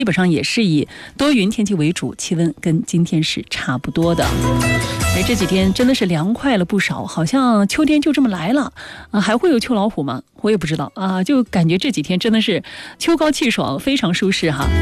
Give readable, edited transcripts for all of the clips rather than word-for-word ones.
基本上也是以多云天气为主，气温跟今天是差不多的。这几天真的是凉快了不少，好像秋天就这么来了啊！还会有秋老虎吗？我也不知道啊，就感觉这几天真的是秋高气爽，非常舒适哈。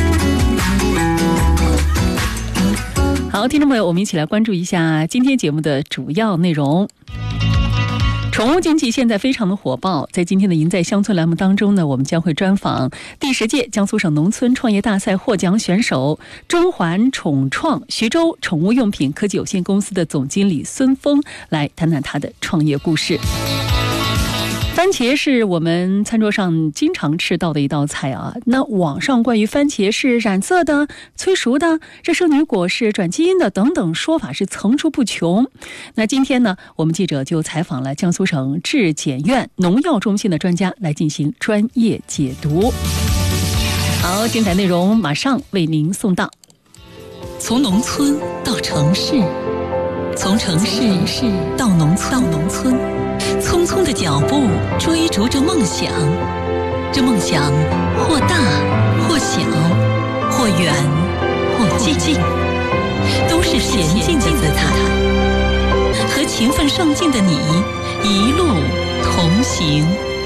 好，听众朋友，我们一起来关注一下今天节目的主要内容。宠物经济现在非常的火爆，在今天的赢在乡村栏目当中呢，我们将会专访第10届江苏省农村创业大赛获奖选手中环宠创徐州宠物用品科技有限公司的总经理孙峰，来谈谈他的创业故事。番茄是我们餐桌上经常吃到的一道菜啊。那网上关于番茄是染色的、催熟的、这圣女果是转基因的等等说法是层出不穷。那今天呢，我们记者就采访了江苏省质检院农药中心的专家来进行专业解读。好，精彩内容马上为您送到。从农村到城市，从城市到农村，匆匆的脚步追逐着梦想，这梦想或大或小，或远或近，都是前进的姿态。和勤奋上进的你一路同行。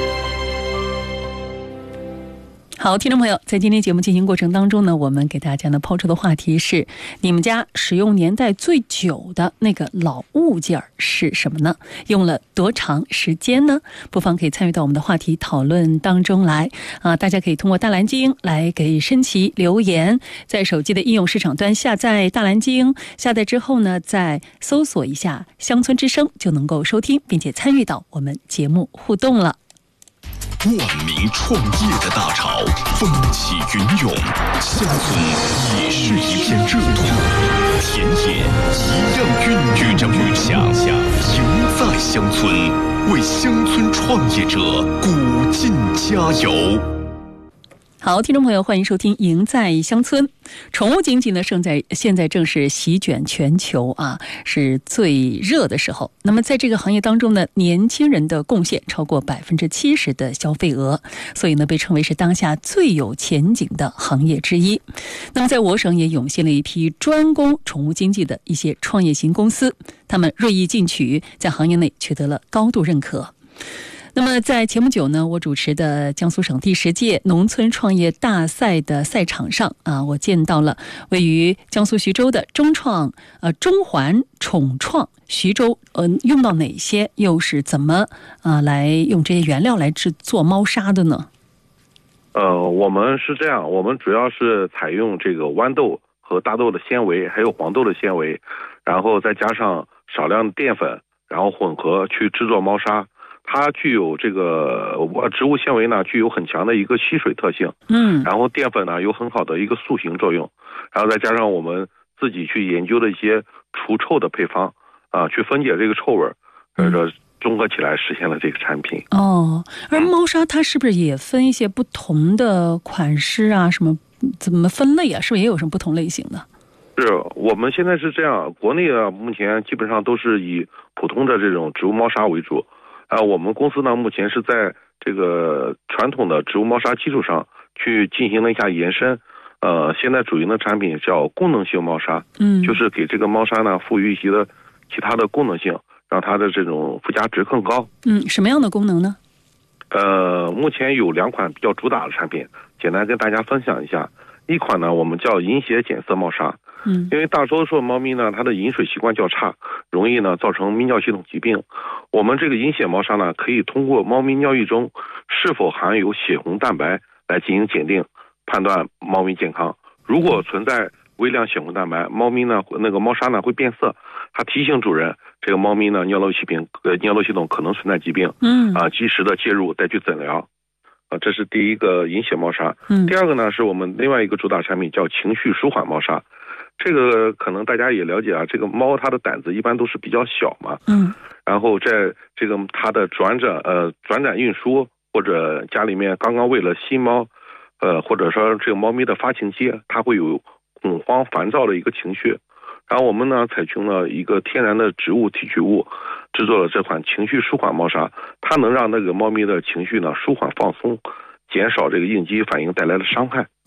好，听众朋友，在今天节目进行过程当中呢，我们给大家呢抛出的话题是：你们家使用年代最久的那个老物件是什么呢？用了多长时间呢？不妨可以参与到我们的话题讨论当中来啊！大家可以通过大蓝鲸来给申奇留言，在手机的应用市场端下载大蓝鲸，下载之后呢，再搜索一下乡村之声，就能够收听并且参与到我们节目互动了。 万名创业的大潮，风起云涌，乡村也是一片热土，田野一样孕育着梦想。赢在乡村，为乡村创业者鼓劲加油。 好，听众朋友，欢迎收听《赢在乡村》。宠物经济呢，现在正是席卷全球啊，是最热的时候。那么在这个行业当中呢，年轻人的贡献超过70%的消费额，所以呢，被称为是当下最有前景的行业之一。那么在我省也涌现了一批专攻宠物经济的一些创业型公司，他们锐意进取，在行业内取得了高度认可。那么在前不久呢，我主持的江苏省第10届农村创业大赛的赛场上啊，我见到了位于江苏徐州的中环宠创徐州，用到哪些，又是怎么来用这些原料来制作猫砂的呢？ 我们是这样，我们主要是采用这个豌豆和大豆的纤维，还有黄豆的纤维，然后再加上少量的淀粉，然后混合去制作猫砂。它具有这个植物纤维呢，具有很强的一个吸水特性，然后淀粉呢有很好的一个塑形作用，然后再加上我们自己去研究的一些除臭的配方啊，去分解这个臭味，综合起来实现了这个产品。 而猫砂它是不是也分一些不同的款式啊？什么怎么分类啊？是不是也有什么不同类型的？ 是，我们现在是这样，国内啊目前基本上都是以普通的这种植物猫砂为主。我们公司呢，目前是在这个传统的植物猫砂基础上去进行了一下延伸。现在主营的产品叫功能性猫砂，就是给这个猫砂呢赋予一些的其他的功能性，让它的这种附加值更高。 什么样的功能呢？ 目前有2款比较主打的产品，简单跟大家分享一下。一款呢，我们叫饮血检测猫砂。因为大多数猫咪呢，它的饮水习惯较差，容易呢造成泌尿系统疾病。我们这个饮血猫砂呢，可以通过猫咪尿液中是否含有血红蛋白来进行检定，判断猫咪健康。如果存在微量血红蛋白，猫咪呢那个猫砂呢会变色，它提醒主人这个猫咪呢尿路系统可能存在疾病，及时的介入再去诊疗。这是第一个饮血猫砂。第二个呢，是我们另外一个主打产品叫情绪舒缓猫砂。这个可能大家也了解啊，这个猫它的胆子一般都是比较小嘛，然后在这个它的转展运输，或者家里面刚刚喂了新猫，或者说这个猫咪的发情期，它会有恐慌烦躁的一个情绪。然后我们呢采用了一个天然的植物提取物，制作了这款情绪舒缓猫砂，它能让那个猫咪的情绪呢舒缓放松，减少这个应激反应带来的伤害。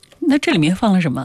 那这里面放了什么？